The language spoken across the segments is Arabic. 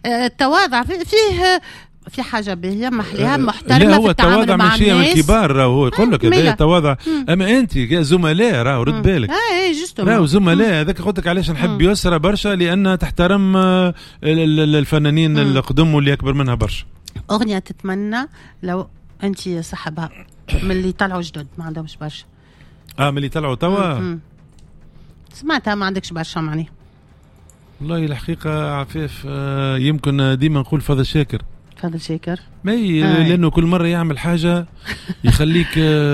التواضع فيه في حاجة باهية محليها محترمة في التعامل مع الناس. هو من الكبار راهو يقول لك هذا تواضع. أما أنت زملاء راهو رد بالك راهو زملاء هذاك قلت لك علاش نحب يسرى برشا لأنها تحترم الفنانين القدم واللي أكبر منها برشا. أغنية تتمنى لو أنت صاحبها من اللي طلعوا جدد ما عندهمش برشا. من اللي طلعوا توا سمعتها ما عندكش برشا معني. والله الحقيقة عفيف يمكن ديما نقول فضل شاكر. فضل شاكر لأنه كل مرة يعمل حاجة يخليك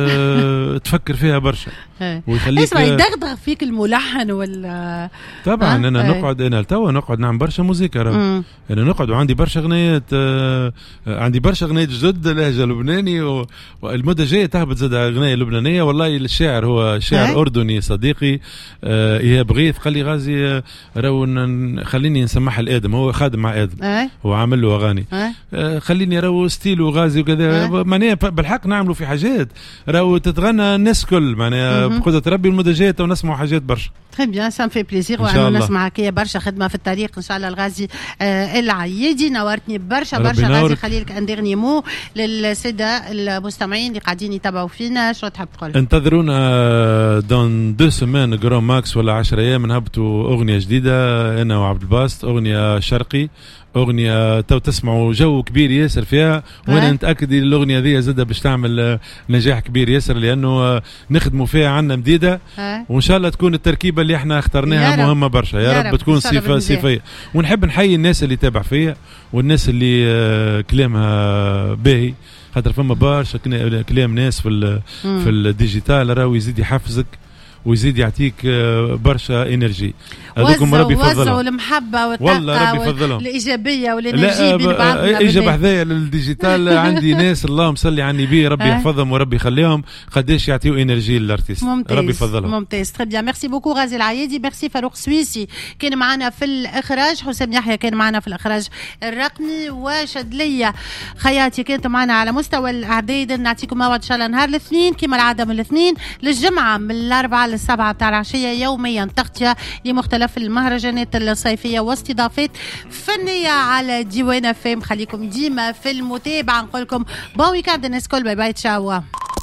تفكر فيها برشا ويخليك اسمع يدغدغ فيك الملحن ولا طبعا أنا نقعد أنا توا نقعد نعمل برشا موسيقى أنا نقعد وعندي برشا أغنيات عندي برشا أغنيات جدد لهجة لبناني والمدة جاية تهبط زاد أغنية لبنانية. والله الشاعر هو شاعر أردني صديقي إيهاب غيث قال لي غازي راهو خليني نسمعها الآدم هو خادم مع آدم هو عامل له أغاني خليني راهو ستيل وغازي وكذا معناها بالحق نعملوا في حاجات راهو تتغنى الناس كل معناها بقدرة ربي المدة جاية ونسمعوا حاجات برشا. تري بيان سام في بليزير وأنا نسمعك يا برشا خدمة في الطريق إن شاء الله. الغازي العيدي نورتني برشا غازي. خليلك أن ديرني مو للسادة المستمعين اللي قاعدين يتابعوا فينا شو تحب تقول؟ انتظرونا دون 2 سمان جرام ماكس ولا 10 أيام نهبطوا أغنية جديدة أنا وعبد الباسط أغنية شرقي أغنية تو تسمعوا جو كبير ياسر فيها وأنا نتأكد الأغنية ذي زادة باش تعمل نجاح كبير ياسر لأنه نخدموا فيها عنا مديدة وإن شاء الله تكون التركيبة اللي احنا اخترناها مهمة برشا يا رب تكون صفية. ونحب نحيي الناس اللي تابع فيها والناس اللي كلامها باهي خاطر فما برشا كلام ناس في الديجيتال راهو يزيد يحفزك ويزيد يعطيك برشا انرجي. هذوكم ربي يفضلهم والمحبه والله ربي يفضلهم الايجابيه والانرجي بين بعضنا. ايجابيه هذايا للديجيتال عندي ناس اللهم صلي على النبي ربي يحفظهم وربي يخليهم قداش يعطيو انرجي للارتيست ربي يفضلهم. ممتاز تري بيان ميرسي بوكو غازي العيادي. ميرسي فاروق سويسي كان معنا في الاخراج. حسام يحيى كان معنا في الاخراج الرقمي وشدليه خياتي كانت معنا على مستوى الاعداد. نعطيكم موعد ان شاء الله نهار الاثنين كما العاده من الاثنين للجمعه من الاربعاء للسبعة بتاع العشية يوميا تغطية لمختلف المهرجانات الصيفية واستضافات فنية على ديوان فيم. خليكم ديما في المتابعة نقولكم بون ويكاند الناس كل باي باي تشاو.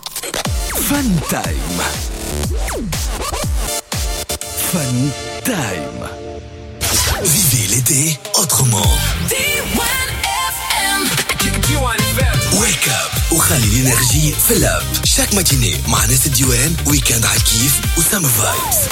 فن تايم فن تايم Vivez l'été autrement. Wake up وخلي الانرجي في اللاب. شاك ماتيني مع ناس الديوان ويكاند على الكيف وسام فايبس.